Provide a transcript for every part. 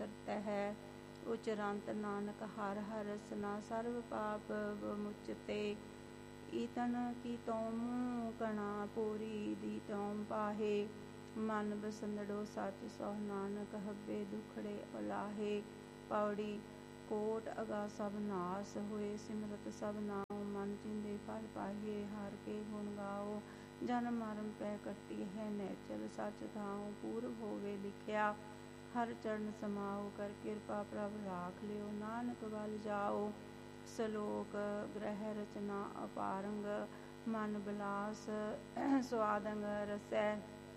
ਤਰਤਹਿ। ਉਚਰੰਤ ਨਾਨਕ ਹਰ ਹਰ ਰਸਨਾ, ਸਰਬ ਪਾਪ ਮੁਚਤੇ। ਈਤਨ ਕੀ ਤੌਮੁ ਕਣਾ, ਪੂਰੀ ਦੀ ਤੌਮ ਪਾਹੇ। ਮਨ ਬਸੰਦੜੋ ਸੱਚ ਸਹੁ, ਨਾਨਕ ਹੱਬੇ ਦੁਖੜੇ ਅਲਾਹੇ। ਪੌੜੀ। ਕੋਟ ਅਗਾ ਸਭ ਨਾਸ ਹੋਏ, ਸਿਮਰਤ ਸਭ ਨਾਉ। ਮਨ ਚਿੰਦੇ ਫਲ ਪਾਈਏ, ਹਰਿ ਕੇ ਗੁਣ ਗਾਓ। ਜਨਮ ਮਰਨ ਪੈ ਕੱਟੀ ਹੈ ਨੈਚਲ, ਸੱਚ ਥਾਉ ਪੂਰਬ ਹੋਵੇ ਲਿਖਿਆ। ਹਰਿ ਚਰਨ ਸਮਾਉ, ਕਰ ਕਿਰਪਾ ਪ੍ਰਭ ਰਾਖ ਲਿਓ। ਨਾਨਕ ਬਲ ਜਾਓ। ਸਲੋਕ। ਗ੍ਰਹਿ ਰਚਨਾ ਅਪਾਰੰਗ, ਮਨ ਬਿਲਾਸ ਸੁਆਦੰਗ ਰਸੈ।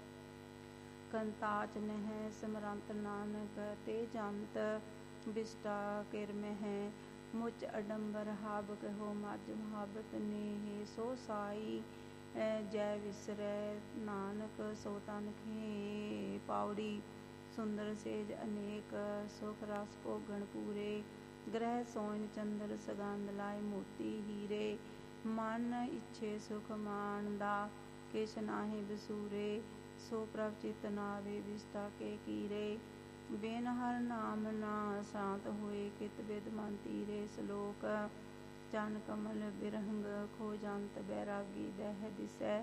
ਕੰਤਾਚ ਨਹਿ ਸਿਮਰੰਤ ਨਾਨਕ, ਤੇ ਜੰਤ ਬਿਸ਼ਟਾ ਕਿਰਮਹਿ। ਮੁਚ ਅਡੰਬਰ ਹਬ ਕਹੋ, ਮਜ ਮੁਹਾਬਤ ਨੇਹਿ। ਸੋ ਸਾਈ ਜੈ ਵਿਸਰੈ, ਨਾਨਕ ਸੋ ਤਨ ਖੇਹਿ। ਪੌੜੀ। ਸੁੰਦਰ ਸੇਜ ਅਨੇਕ, ਸੁਖ ਰਸ ਭੋਗਣ ਪੂਰੇ। ਗ੍ਰਹਿ ਸੋਇਨ ਚੰਦਰ, ਸਗੰਧ ਲਾਏ ਮੋਤੀ ਹੀਰੇ। ਮਨ ਇੱਛੇ ਸੁਖ ਮਾਣਦਾ, ਕਿਛ ਨਾਹਿ ਬਸੂਰੇ। ਸੋ ਪ੍ਰਭ ਚਿਤ ਨਾਵੇ, ਬਿਸ਼ਟਾ ਕੇ ਕੀਰੇ। ਬਿਨ ਹਰਿ ਨਾਮ ਨਾ ਸ਼ਾਂਤ ਹੋਏ, ਕਿਤ ਬਿਧ ਮਨ ਤੀਰੇ। ਸਲੋਕ। ਚਰਨ ਕਮਲ ਬਿਰਹੰਗ, ਖੋਜੰਤ ਬੈਰਾਗੀ ਦਹਿ ਦਿਸੈ।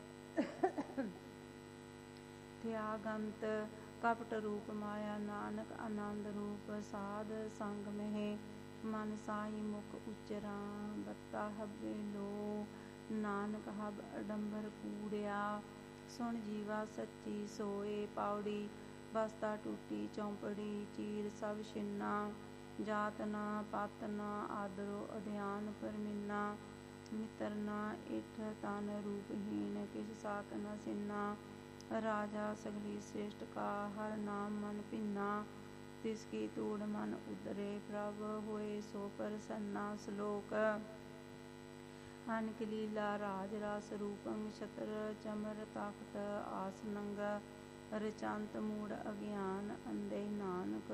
ਤਿਆਗੰਤ ਕਪਟ ਰੂਪ ਮਾਇਆ, ਨਾਨਕ ਆਨੰਦ ਰੂਪ ਸਾਧ ਸੰਗ ਮਹਿ। ਮਨ ਸਾਈ ਮੁਖ ਉਚਰਾਂ, ਬਤਾ ਹੱਬੇ ਲੋ। ਨਾਨਕ ਹਬ ਅਡੰਬਰ ਕੂੜਿਆ, ਸੁਣ ਜੀਵਾ ਸੱਚੀ ਸੋਏ। ਪੌੜੀ। ਬਸਤਾ ਟੂਟੀ ਚੌਂਪੜੀ, ਚੀਰ ਸਭ ਛਿੰਨਾ। ਜਾਤ ਨਾ ਪਤ ਨਾ, ਆਦਰੋ ਅਧਿਆਨ ਪਰਮਿੰਨਾ। ਮਿਤਰ ਨਾ ਇਠ, ਤਨ ਰੂਪਹੀਨ, ਕਿਛ ਸਾਕ ਨ ਸਿੰਨਾ। ਰਾਜਾ ਸਗਲੀ ਸ੍ਰੇਸ਼ਟ ਕਾ, ਹਰਿ ਨਾਮ ਮਨ ਭਿੰਨਾ। ਤਿਸ ਕੀ ਧੂੜ ਮਨ ਉਤਰੇ, ਪ੍ਰਭ ਹੋਏ ਸੋ ਪ੍ਰਸੰਨਾ। ਸਲੋਕ। ਅਨਕ ਲੀਲਾ ਰਾਜ ਰਸ ਰੂਪੰ, ਛਤਰ ਚਮਰ ਤਖਤ ਆਸਨੰ। ਰਚੰਤ ਮੂੜ ਅਗਿਆਨ, ਅੰਧੇ ਨਾਨਕ